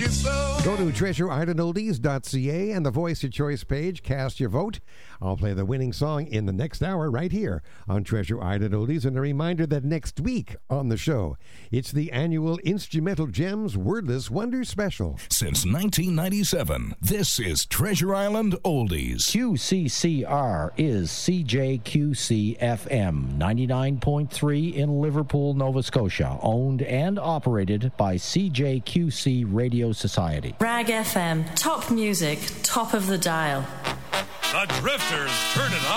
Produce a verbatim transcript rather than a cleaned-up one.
Go to treasure island oldies dot c a and the Voice of Choice page. Cast your vote. I'll play the winning song in the next hour right here on Treasure Island Oldies. And a reminder that next week on the show, it's the annual Instrumental Gems Wordless Wonder Special. Since nineteen ninety-seven, this is Treasure Island Oldies. Q C C R is C J Q C F M ninety-nine point three in Liverpool, Nova Scotia, owned and operated by C J Q C Radio Society. Rag F M, top music, top of the dial. The Drifters turn it on.